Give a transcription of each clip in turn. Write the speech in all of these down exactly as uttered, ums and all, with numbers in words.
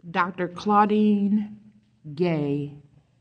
Doctor Claudine Gay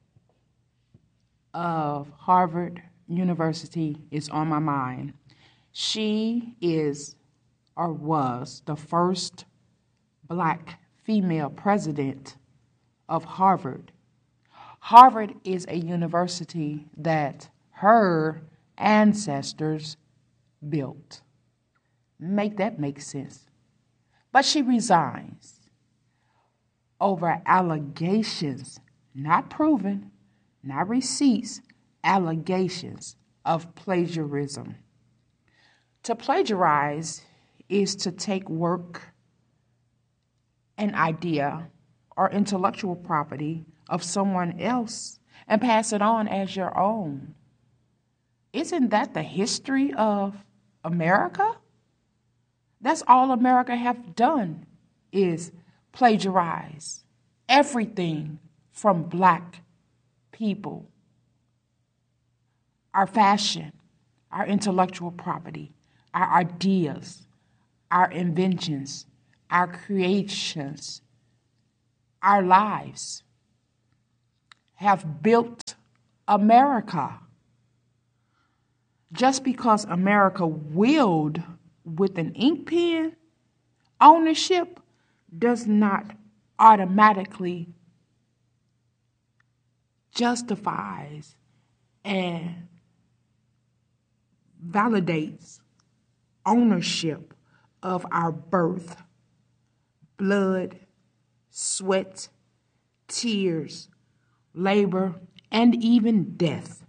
of Harvard University is on my mind. She is or was the first black female president of Harvard. Harvard is a university that her ancestors built. Make that make sense. But she resigns over allegations, not proven, not receipts, allegations of plagiarism. To plagiarize is to take work, an idea, or intellectual property of someone else and pass it on as your own. Isn't that the history of America? That's all America have done is plagiarize everything from black people. Our fashion, our intellectual property, our ideas, our inventions, our creations, our lives have built America. Just because America willed with an ink pen ownership does not automatically justifies and validates ownership of our birth, blood, sweat, tears, labor, and even death.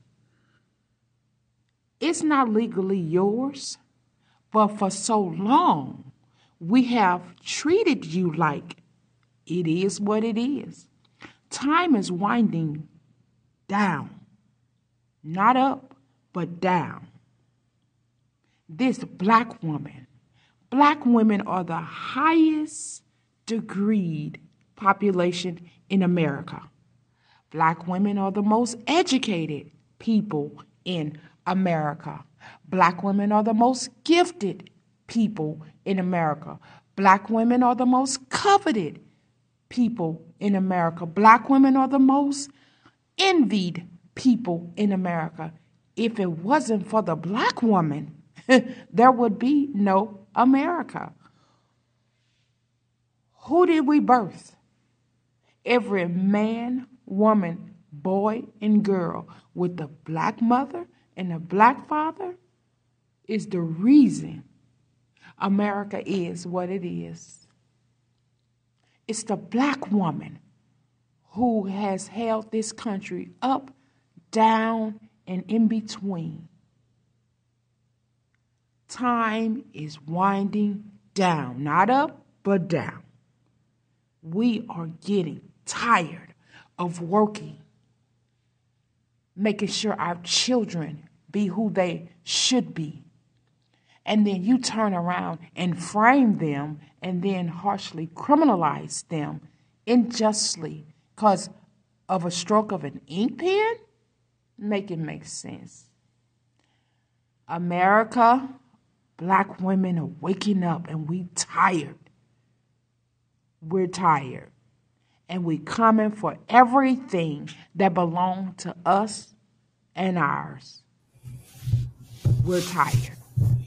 It's not legally yours, but for so long, we have treated you like it is what it is. Time is winding down, not up, but down. This black woman, black women are the highest degreed population in America. Black women are the most educated people in America. Black women are the most gifted people in America. Black women are the most coveted people in America. Black women are the most envied people in America. If it wasn't for the black woman, there would be no America. Who did we birth? Every man, woman, boy, and girl with a black mother and a black father is the reason America is what it is. It's the black woman who has held this country up, down, and in between. Time is winding down, not up, but down. We are getting tired of working, making sure our children be who they should be. And then you turn around and frame them and then harshly criminalize them unjustly because of a stroke of an ink pen? Make it make sense. America, black women are waking up and we tired. We're tired. And we coming for everything that belongs to us and ours. We're tired.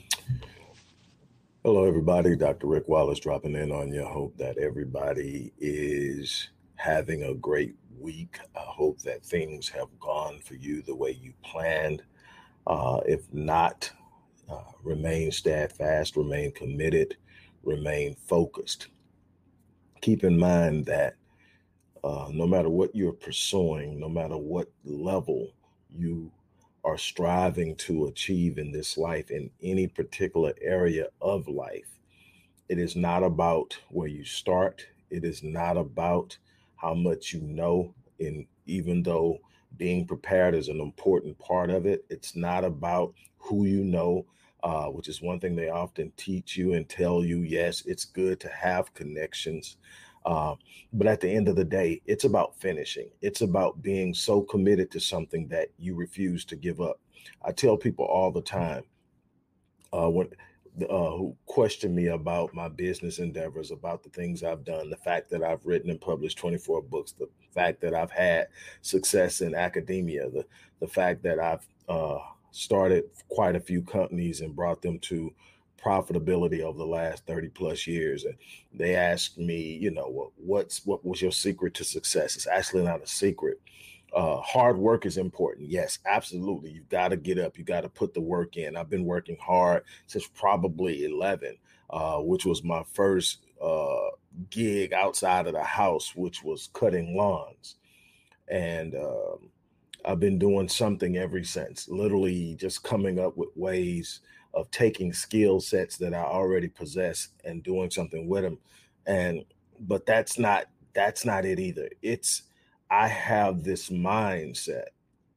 Hello, everybody. Doctor Rick Wallace dropping in on you. I hope that everybody is having a great week. I hope that things have gone for you the way you planned. Uh, if not, uh, remain steadfast, remain committed, remain focused. Keep in mind that uh, no matter what you're pursuing, no matter what level you are striving to achieve in this life, in any particular area of life, it is not about where you start. It is not about how much you know. And even though being prepared is an important part of it, it's not about who you know, uh, which is one thing they often teach you and tell you. Yes, it's good to have connections. Uh, but at the end of the day, it's about finishing. It's about being so committed to something that you refuse to give up. I tell people all the time, uh, when uh, who question me about my business endeavors, about the things I've done, the fact that I've written and published twenty-four books, the fact that I've had success in academia, the, the fact that I've uh, started quite a few companies and brought them to profitability over the last thirty plus years. And they asked me, you know, what, what's what was your secret to success? It's actually not a secret. Uh, hard work is important. Yes, absolutely. You've got to get up. You got to put the work in. I've been working hard since probably eleven, uh, which was my first uh, gig outside of the house, which was cutting lawns. And um, I've been doing something ever since, literally just coming up with ways of taking skill sets that I already possess and doing something with them. And but that's not that's not it either. It's I have this mindset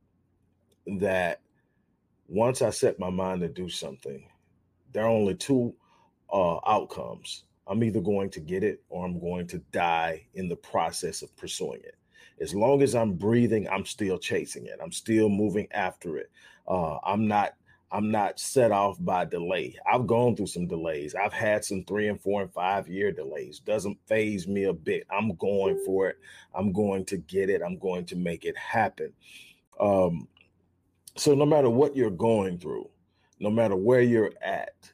that once I set my mind to do something, there are only two uh, outcomes. I'm either going to get it or I'm going to die in the process of pursuing it. As long as I'm breathing, I'm still chasing it. I'm still moving after it. Uh, I'm not I'm not set off by delay. I've gone through some delays. I've had some three and four and five year delays. Doesn't faze me a bit. I'm going for it. I'm going to get it. I'm going to make it happen. Um, so no matter what you're going through, no matter where you're at,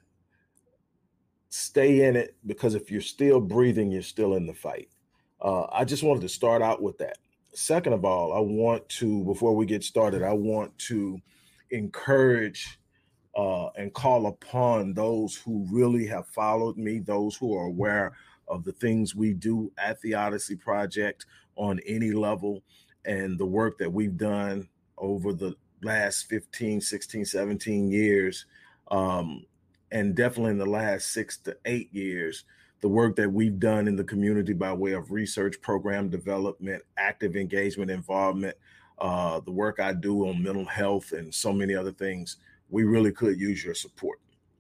stay in it, because if you're still breathing, you're still in the fight. Uh, I just wanted to start out with that. Second of all, I want to, before we get started, I want to encourage Uh, and call upon those who really have followed me, those who are aware of the things we do at the Odyssey Project on any level, and the work that we've done over the last fifteen, sixteen, seventeen years, um, and definitely in the last six to eight years, the work that we've done in the community by way of research, program development, active engagement, involvement, uh, the work I do on mental health and so many other things. We really could use your support.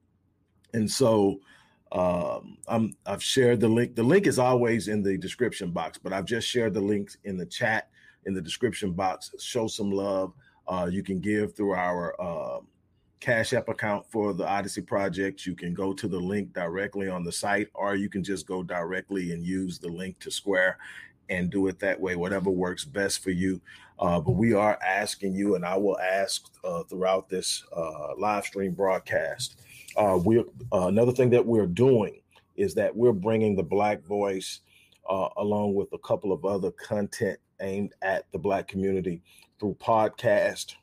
And so um, I'm, I've shared the link. The link is always in the description box, but I've just shared the links in the chat, in the description box. Show some love. Uh, you can give through our uh, Cash App account for the Odyssey Project. You can go to the link directly on the site, or you can just go directly and use the link to Square and do it that way, whatever works best for you. Uh, but we are asking you, and I will ask uh, throughout this uh, live stream broadcast. Uh, we uh, another thing that we're doing is that we're bringing the Black voice uh, along with a couple of other content aimed at the Black community through podcast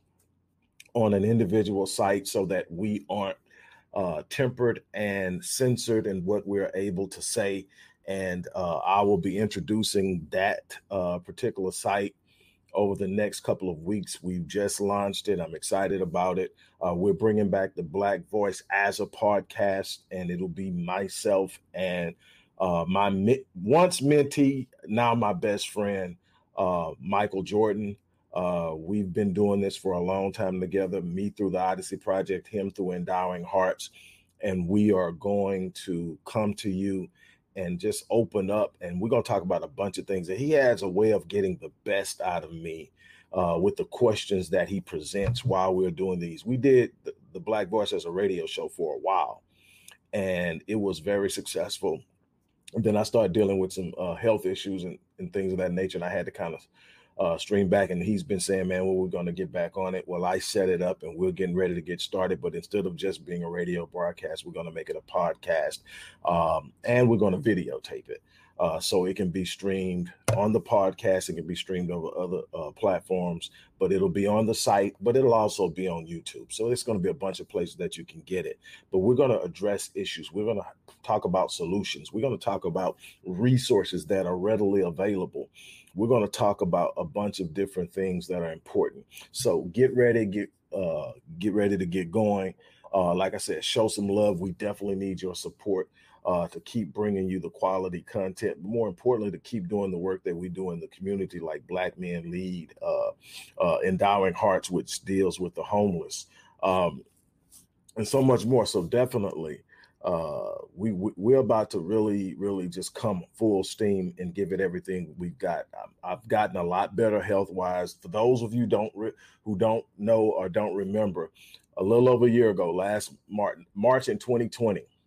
on an individual site, so that we aren't uh, tempered and censored in what we're able to say. And uh, I will be introducing that uh, particular site over the next couple of weeks. We've just launched it. I'm excited about it. Uh, we're bringing back the Black voice as a podcast, and it'll be myself and uh, my mi- once mentee, now my best friend, uh, Michael Jordan. Uh, we've been doing this for a long time together, me through the Odyssey Project, him through Endowing Hearts. And we are going to come to you and just open up, and we're going to talk about a bunch of things. And he has a way of getting the best out of me uh, with the questions that he presents while we're doing these. We did the, the Black Voice as a radio show for a while, and it was very successful. And then I started dealing with some uh, health issues and, and things of that nature, and I had to kind of uh, stream back. And he's been saying, man, well, we're going to get back on it. Well, I set it up, and we're getting ready to get started. But instead of just being a radio broadcast, we're going to make it a podcast, um, and we're going to videotape it. Uh, so it can be streamed on the podcast. It can be streamed over other uh, platforms, but it'll be on the site, but it'll also be on YouTube. So it's going to be a bunch of places that you can get it. But we're going to address issues. We're going to talk about solutions. We're going to talk about resources that are readily available. We're going to talk about a bunch of different things that are important. So get ready, get uh, get ready to get going. Uh, like I said, show some love. We definitely need your support uh, to keep bringing you the quality content, but more importantly, to keep doing the work that we do in the community, like Black Men Lead, uh, uh, Endowing Hearts, which deals with the homeless, um, and so much more. So definitely, uh, we, we, we're about to really, really just come full steam and give it everything we've got. I've gotten a lot better health-wise. For those of you don't re- who don't know or don't remember, a little over a year ago, last March, March in twenty twenty,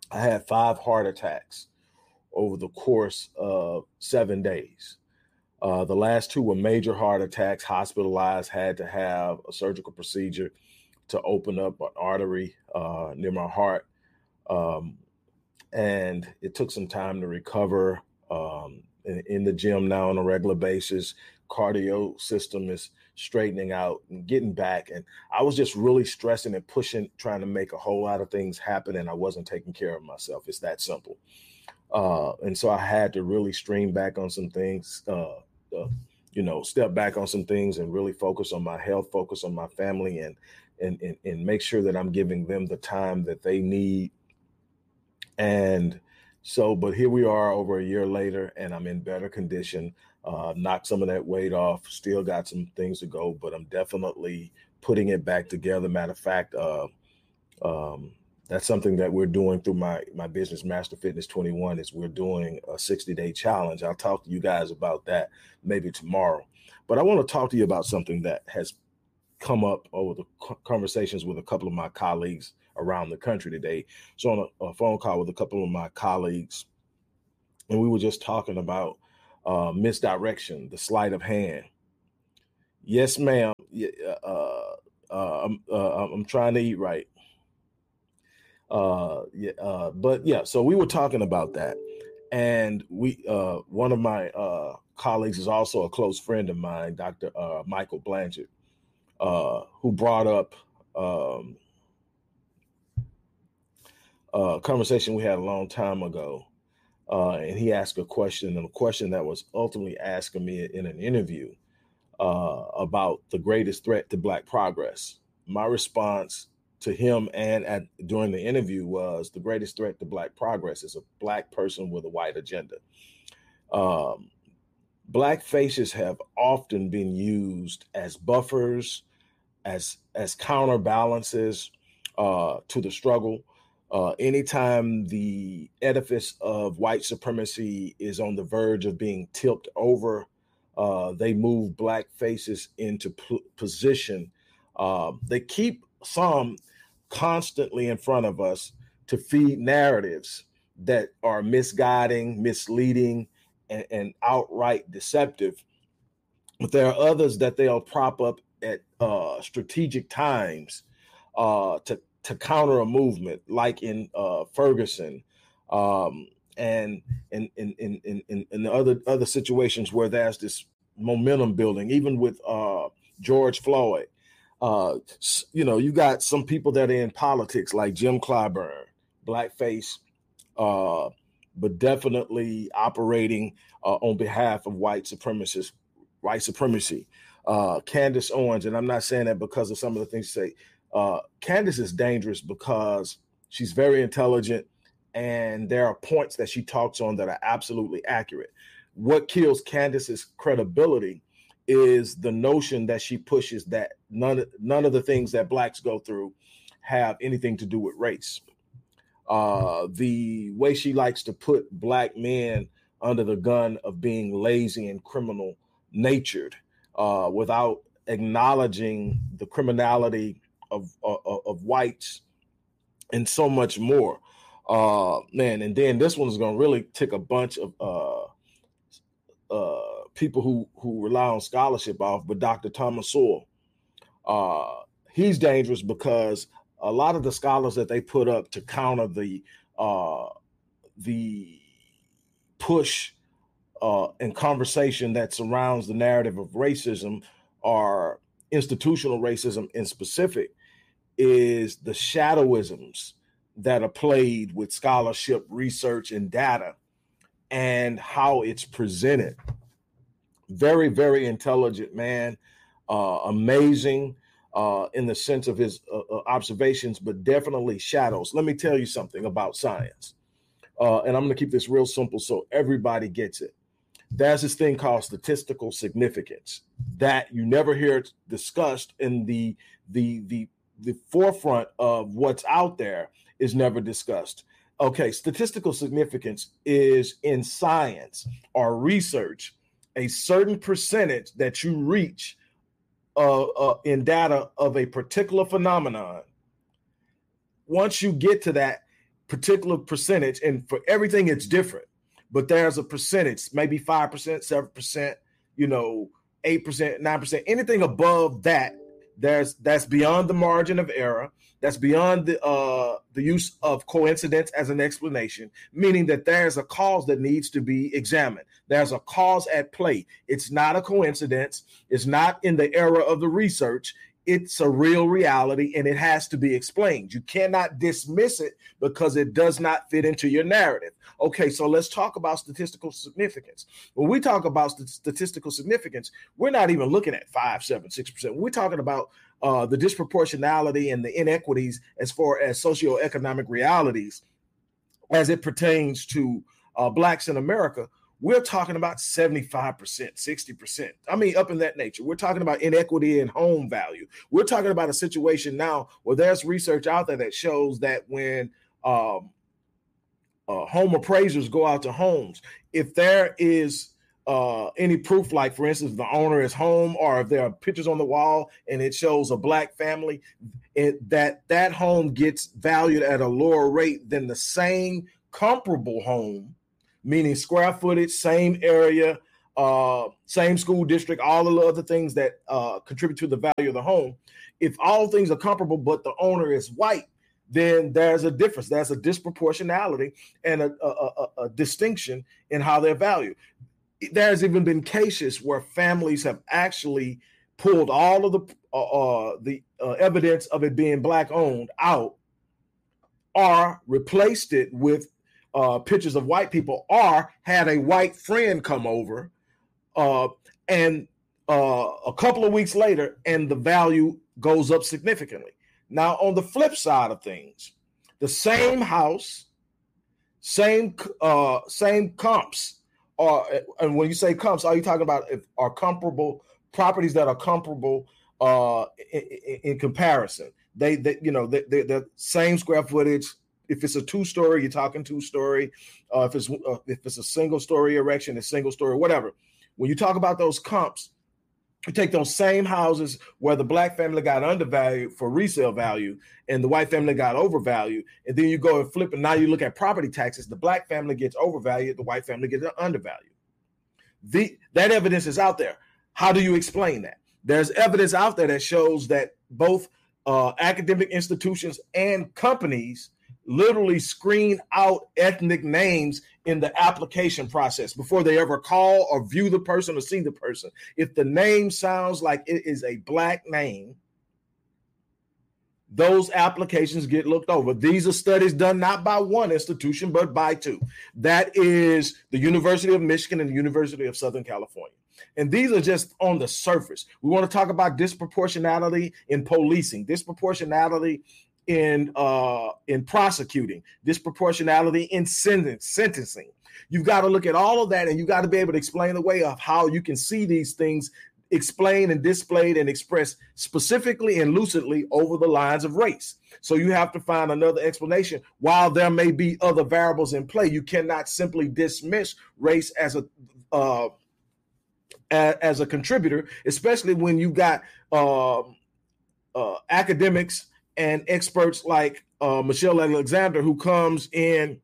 I had five heart attacks over the course of seven days. Uh, the last two were major heart attacks, hospitalized, had to have a surgical procedure to open up an artery uh, near my heart. Um, and it took some time to recover. Um, in, in the gym now on a regular basis, cardio system is straightening out and getting back. And I was just really stressing and pushing, trying to make a whole lot of things happen. And I wasn't taking care of myself. It's that simple. Uh, and so I had to really stream back on some things, uh, uh, you know, step back on some things and really focus on my health, focus on my family, and, and, and, and make sure that I'm giving them the time that they need. And so, but here we are over a year later, and I'm in better condition, uh, knocked some of that weight off, still got some things to go, but I'm definitely putting it back together. Matter of fact, uh, um, that's something that we're doing through my, my business, Master Fitness twenty-one, is we're doing a sixty day challenge. I'll talk to you guys about that maybe tomorrow, but I want to talk to you about something that has come up over the conversations with a couple of my colleagues around the country today. So on a, a phone call with a couple of my colleagues, and we were just talking about uh, misdirection, the sleight of hand. Yes, ma'am. Uh, uh, I'm, uh, I'm trying to eat right. Uh, yeah, uh, but yeah, so we were talking about that, and we uh, one of my uh, colleagues is also a close friend of mine, Doctor Uh, Michael Blanchard, uh, who brought up um, a conversation we had a long time ago, uh, and he asked a question, and a question that was ultimately asked of me in an interview uh, about the greatest threat to Black progress. My response to him and at during the interview was, the greatest threat to Black progress is a Black person with a white agenda. Um, Black faces have often been used as buffers, as as counterbalances uh, to the struggle. Uh, anytime the edifice of white supremacy is on the verge of being tipped over, uh, they move Black faces into p- position. Uh, they keep some constantly in front of us to feed narratives that are misguiding, misleading, and, and outright deceptive. But there are others that they'll prop up at uh, strategic times uh, to to counter a movement, like in uh, Ferguson, um, and in in in in in other other situations where there's this momentum building, even with uh, George Floyd. Uh, you know, you got some people that are in politics like Jim Clyburn, blackface, uh, but definitely operating uh, on behalf of white supremacists, white supremacy. Uh, Candace Owens, and I'm not saying that because of some of the things you say. Uh, Candace is dangerous because she's very intelligent, and there are points that she talks on that are absolutely accurate. What kills Candace's credibility is the notion that she pushes that none, none of the things that Blacks go through have anything to do with race. Uh, the way she likes to put Black men under the gun of being lazy and criminal natured uh, without acknowledging the criminality of, of, of whites and so much more. Uh, man, and then this one's going to really tick a bunch of uh, uh, people who, who rely on scholarship off, but Doctor Thomas Sowell, uh, he's dangerous because a lot of the scholars that they put up to counter the uh, the push uh, and conversation that surrounds the narrative of racism, or institutional racism in specific, is the shadowisms that are played with scholarship, research, and data, and how it's presented. Very, very intelligent man, uh, amazing uh, in the sense of his uh, observations, but definitely shadows. Let me tell you something about science, uh, and I'm going to keep this real simple so everybody gets it. There's this thing called statistical significance that you never hear discussed in the the the the forefront of what's out there is never discussed. Okay, statistical significance is in science or research a certain percentage that you reach uh, uh, in data of a particular phenomenon. Once you get to that, particular percentage, and for everything it's different, but there's a percentage, maybe five percent, seven percent, you know, eight percent, nine percent, anything above that, there's that's beyond the margin of error. That's beyond the uh, the use of coincidence as an explanation, meaning that there's a cause that needs to be examined. There's a cause at play. It's not a coincidence. It's not in the era of the research. It's a real reality, and it has to be explained. You cannot dismiss it because it does not fit into your narrative. Okay, so let's talk about statistical significance. When we talk about st- statistical significance, we're not even looking at five, seven, six percent. We're talking about uh, the disproportionality and the inequities as far as socioeconomic realities as it pertains to uh, Blacks in America. We're talking about seventy-five percent, sixty percent. I mean, up in that nature. We're talking about inequity in home value. We're talking about a situation now where there's research out there that shows that when um, uh, home appraisers go out to homes, if there is uh, any proof, like, for instance, the owner is home, or if there are pictures on the wall and it shows a Black family, it, that that home gets valued at a lower rate than the same comparable home, meaning square footage, same area, uh, same school district, all the other things that uh, contribute to the value of the home. If all things are comparable, but the owner is white, then there's a difference. There's a disproportionality and a, a, a, a distinction in how they're valued. There's even been cases where families have actually pulled all of the uh, uh, the uh, evidence of it being Black owned out, or replaced it with Uh, pictures of white people, or had a white friend come over uh, and uh, a couple of weeks later, and the value goes up significantly. Now, on the flip side of things, the same house, same uh, same comps, or and when you say comps, are you talking about if are comparable properties that are comparable uh, in, in, in comparison? They, they, you know, they, they, the same square footage. If it's a two-story, you're talking two-story. Uh, if it's uh, if it's a single-story erection, it's single-story, whatever. When you talk about those comps, you take those same houses where the Black family got undervalued for resale value and the white family got overvalued, and then you go and flip, and now you look at property taxes. The Black family gets overvalued, the white family gets undervalued. The, that evidence is out there. How do you explain that? There's evidence out there that shows that both uh, academic institutions and companies literally screen out ethnic names in the application process before they ever call or view the person or see the person. If the name sounds like it is a Black name, those applications get looked over. These are studies done not by one institution, but by two. That is the University of Michigan and the University of Southern California. And these are just on the surface. We want to talk about disproportionality in policing, disproportionality in uh, in prosecuting, disproportionality in sentence, sentencing. You've got to look at all of that, and you got to be able to explain the way of how you can see these things explained and displayed and expressed specifically and lucidly over the lines of race. So you have to find another explanation. While there may be other variables in play, you cannot simply dismiss race as a uh, as a contributor, especially when you've got uh, uh, academics and experts like uh, Michelle Alexander, who comes in,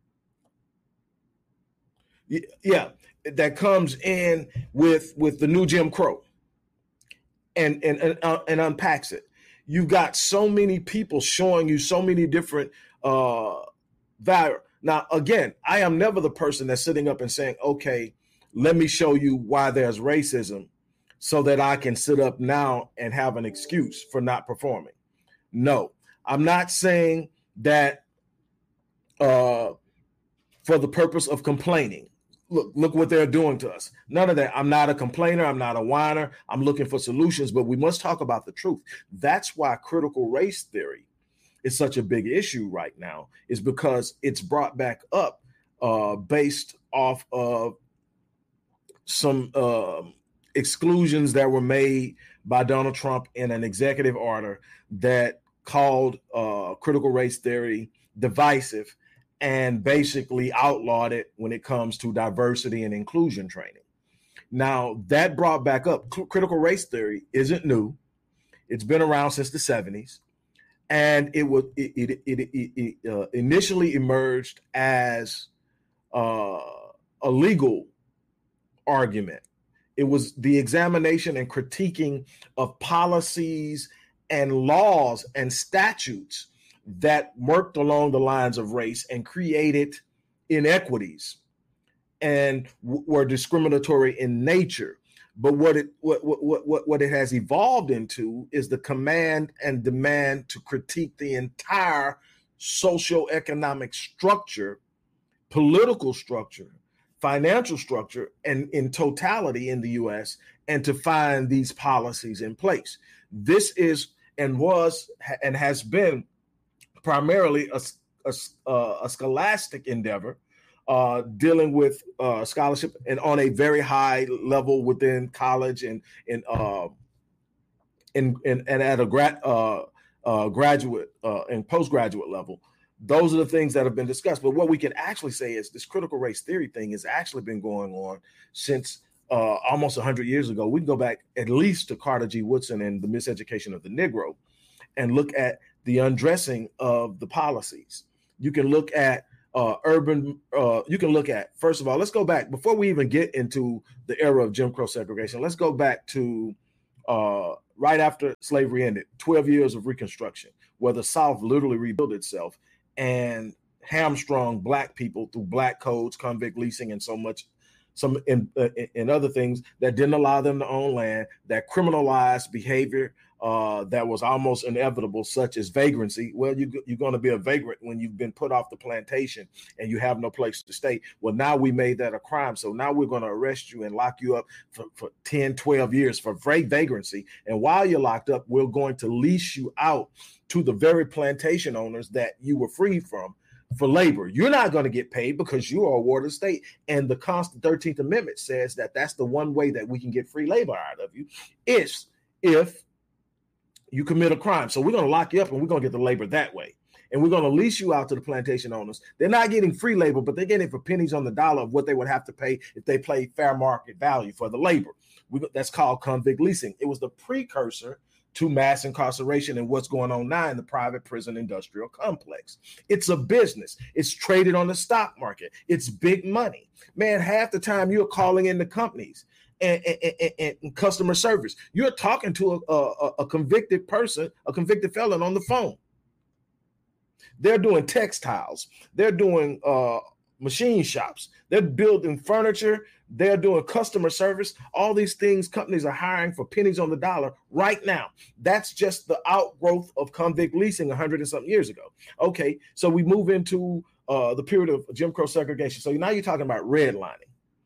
yeah, that comes in with with the new Jim Crow, and and and, uh, and unpacks it. You've got so many people showing you so many different uh, value. Now, again, I am never the person that's sitting up and saying, "Okay, let me show you why there's racism," so that I can sit up now and have an excuse for not performing. No, I'm not saying that uh, for the purpose of complaining. Look, look what they're doing to us. None of that. I'm not a complainer. I'm not a whiner. I'm looking for solutions, but we must talk about the truth. That's why critical race theory is such a big issue right now, is because it's brought back up uh, based off of some uh, exclusions that were made by Donald Trump in an executive order that called uh, critical race theory divisive and basically outlawed it when it comes to diversity and inclusion training. Now, that brought back up critical race theory isn't new. It's been around since the seventies. And it was it it, it, it, it uh, initially emerged as uh, a legal argument. It was the examination and critiquing of policies and laws and statutes that worked along the lines of race and created inequities and w- were discriminatory in nature. But what it what, what what what it has evolved into is the command and demand to critique the entire socioeconomic structure, political structure, financial structure, and in totality in the U S, and to find these policies in place. This is and was and has been primarily a, a, a scholastic endeavor, uh, dealing with uh, scholarship and on a very high level within college and and uh, and, and and at a grad uh, uh, graduate uh, and postgraduate level. Those are the things that have been discussed. But what we can actually say is this critical race theory thing has actually been going on since uh, almost one hundred years ago. We can go back at least to Carter G. Woodson and the Miseducation of the Negro and look at the undressing of the policies. You can look at uh, urban, uh, you can look at, first of all, let's go back, before we even get into the era of Jim Crow segregation, let's go back to uh, right after slavery ended, twelve years of Reconstruction, where the South literally rebuilt itself and hamstrung Black people through black codes, convict leasing, and so much, some in, uh, in other things that didn't allow them to own land, that criminalized behavior uh, that was almost inevitable, such as vagrancy. Well, you, you're going to be a vagrant when you've been put off the plantation and you have no place to stay. Well, now we made that a crime. So now we're going to arrest you and lock you up for, for ten, twelve years for vagrancy. And while you're locked up, we're going to lease you out to the very plantation owners that you were freed from for labor. You're not going to get paid because you are a ward of the state. And the constant thirteenth Amendment says that that's the one way that we can get free labor out of you is if you commit a crime. So we're going to lock you up and we're going to get the labor that way. And we're going to lease you out to the plantation owners. They're not getting free labor, but they're getting it for pennies on the dollar of what they would have to pay if they paid fair market value for the labor. We, that's called convict leasing. It was the precursor to mass incarceration and what's going on now in the private prison industrial complex. It's a business. It's traded on the stock market. It's big money. Man, half the time you're calling in the companies and, and, and, and customer service, you're talking to a, a, a convicted person, a convicted felon on the phone. They're doing textiles. They're doing uh, machine shops. They're building furniture. They're doing customer service. All these things companies are hiring for pennies on the dollar right now. That's just the outgrowth of convict leasing a hundred and something years ago. Okay, so we move into uh, the period of Jim Crow segregation. So now you're talking about redlining.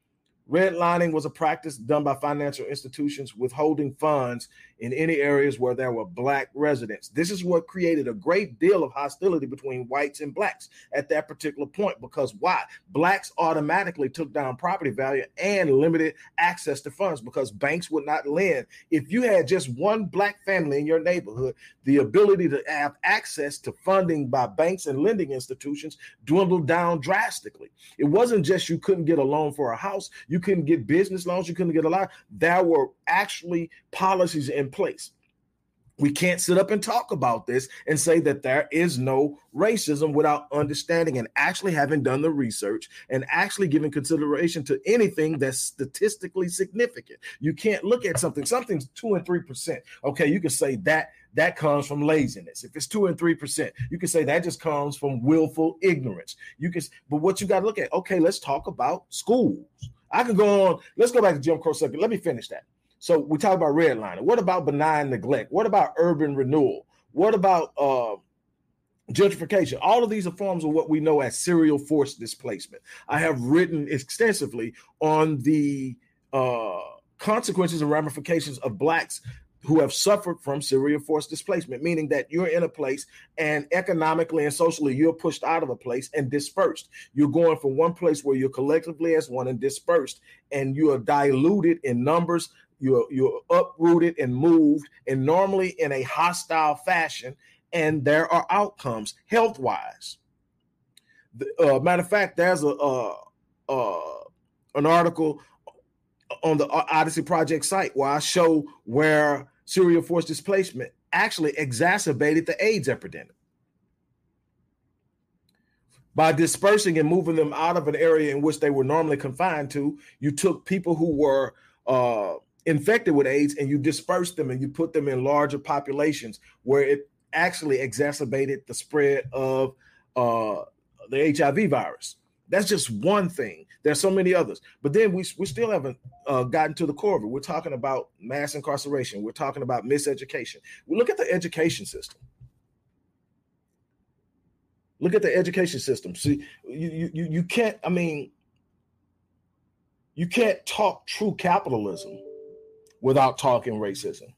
Redlining was a practice done by financial institutions withholding funds in any areas where there were Black residents. This is what created a great deal of hostility between whites and Blacks at that particular point. Because why? Blacks automatically took down property value and limited access to funds because banks would not lend. If you had just one Black family in your neighborhood, the ability to have access to funding by banks and lending institutions dwindled down drastically. It wasn't just you couldn't get a loan for a house. You couldn't get business loans. You couldn't get a lot. There were actually policies in place. We can't sit up and talk about this and say that there is no racism without understanding and actually having done the research and actually giving consideration to anything that's statistically significant. You can't look at something, something's two and three percent. Okay, you can say that that comes from laziness. If it's two and three percent, you can say that just comes from willful ignorance. You can, but what you got to look at, okay, let's talk about schools. I can go on. Let's go back to Jim Crow subject. Let me finish that. So we talk about redlining. What about benign neglect? What about urban renewal? What about uh, gentrification? All of these are forms of what we know as serial forced displacement. I have written extensively on the uh, consequences and ramifications of Blacks who have suffered from serial forced displacement, meaning that you're in a place and economically and socially you're pushed out of a place and dispersed. You're going from one place where you're collectively as one and dispersed, and you are diluted in numbers. You're, you're uprooted and moved, and normally in a hostile fashion, and there are outcomes health-wise. The, uh, matter of fact, there's a uh, uh, an article on the Odyssey Project site where I show where serial forced displacement actually exacerbated the AIDS epidemic. By dispersing and moving them out of an area in which they were normally confined to, you took people who were uh, infected with AIDS and you dispersed them and you put them in larger populations where it actually exacerbated the spread of uh, the H I V virus. That's just one thing. There's so many others. But then we, we still haven't uh, gotten to the core of it. We're talking about mass incarceration. We're talking about miseducation. We look at the education system. Look at the education system. See, you, you, you can't, I mean, you can't talk true capitalism without talking racism.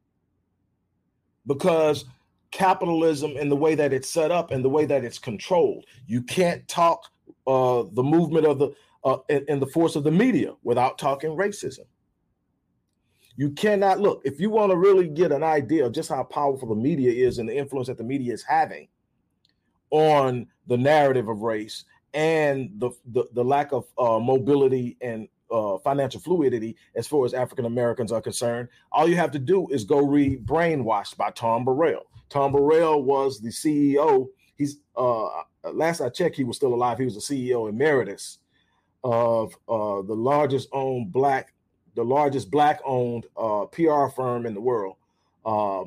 Because capitalism and the way that it's set up and the way that it's controlled, you can't talk uh, the movement of the uh, and, and the force of the media without talking racism. You cannot look, if you want to really get an idea of just how powerful the media is and the influence that the media is having on the narrative of race and the the, the lack of uh, mobility and uh, financial fluidity as far as African Americans are concerned, all you have to do is go read Brainwashed by Tom Burrell. Tom Burrell was the C E O. He's uh, last I checked, he was still alive. He was the C E O emeritus of uh, the largest owned black, the largest black owned uh, P R firm in the world. Uh,